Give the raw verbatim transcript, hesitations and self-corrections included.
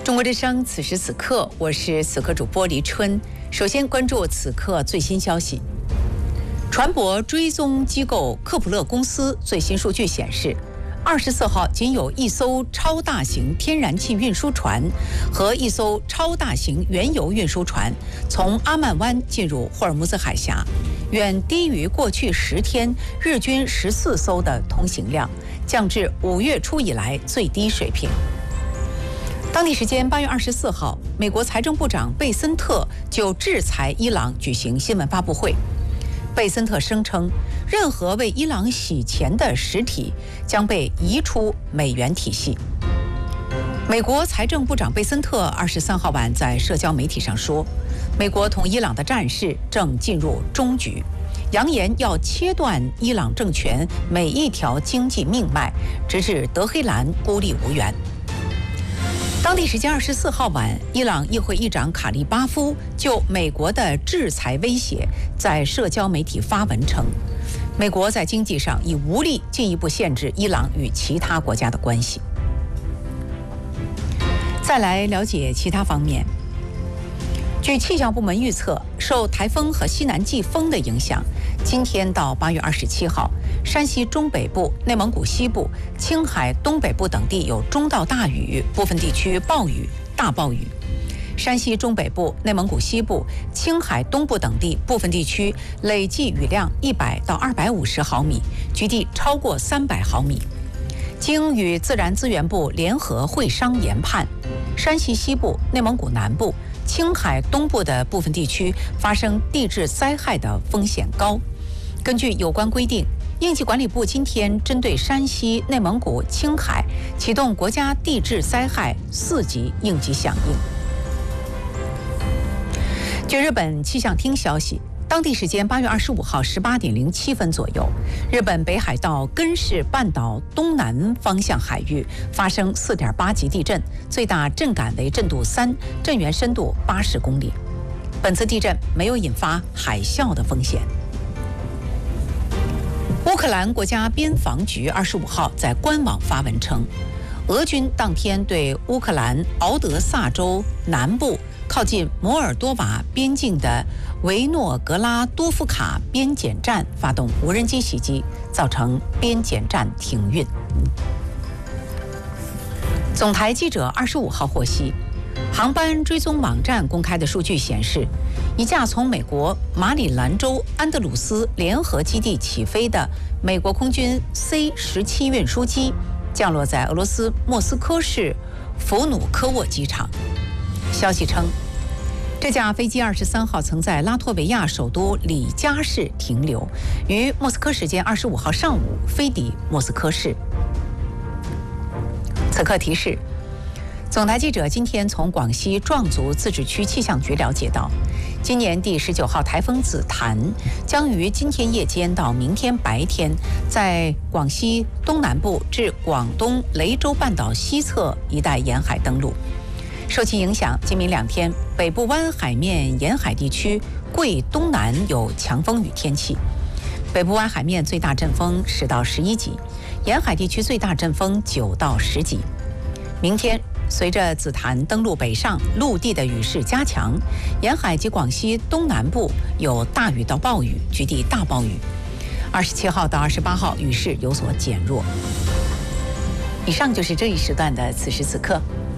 中国之声，此时此刻，我是此刻主播黎春。首先关注此刻最新消息。船舶追踪机构科普勒公司最新数据显示，二十四号仅有一艘超大型天然气运输船和一艘超大型原油运输船从阿曼湾进入霍尔木兹海峡，远低于过去十天日均十四艘的通行量，降至五月初以来最低水平。当地时间八月二十四号，美国财政部长贝森特就制裁伊朗举行新闻发布会。贝森特声称，任何为伊朗洗钱的实体将被移出美元体系。美国财政部长贝森特二十三号晚在社交媒体上说，美国同伊朗的战事正进入终局，扬言要切断伊朗政权每一条经济命脉，直至德黑兰孤立无援。当地时间二十四号晚，伊朗议会议长卡利巴夫就美国的制裁威胁在社交媒体发文称，美国在经济上已无力进一步限制伊朗与其他国家的关系。再来了解其他方面。据气象部门预测，受台风和西南季风的影响，今天到八月二十七号，山西中北部、内蒙古西部、青海东北部等地有中到大雨，部分地区暴雨、大暴雨。山西中北部、内蒙古西部、青海东部等地部分地区累计雨量一百到二百五十毫米，局地超过三百毫米。经与自然资源部联合会商研判，山西西部、内蒙古南部、青海东部的部分地区发生地质灾害的风险高。根据有关规定，应急管理部今天针对山西、内蒙古、青海启动国家地质灾害四级应急响应。据日本气象厅消息，当地时间八月二十五号十八点零七分左右，日本北海道根室半岛东南方向海域发生四点八级地震，最大震感为震度三，震源深度八十公里。本次地震没有引发海啸的风险。乌克兰国家边防局二十五号在官网发文称，俄军当天对乌克兰敖德萨州南部靠近摩尔多瓦边境的维诺格拉多夫卡边检站发动无人机袭击，造成边检站停运。总台记者二十五号获悉，航班追踪网站公开的数据显示，一架从美国马里兰州安德鲁斯联合基地起飞的美国空军 C 十七运输机降落在俄罗斯莫斯科市弗努科沃机场。消息称，这架飞机二十三号曾在拉脱维亚首都里加市停留，于莫斯科时间二十五号上午飞抵莫斯科市。此刻提示，总台记者今天从广西壮族自治区气象局了解到，今年第十九号台风紫檀将于今天夜间到明天白天在广西东南部至广东雷州半岛西侧一带沿海登陆。受其影响，今明两天北部湾海面沿海地区桂东南有强风雨天气，北部湾海面最大阵风十到十一级，沿海地区最大阵风九到十级。明天随着紫檀登陆北上，陆地的雨势加强，沿海及广西东南部有大雨到暴雨，局地大暴雨。二十七号到二十八号雨势有所减弱。以上就是这一时段的此时此刻。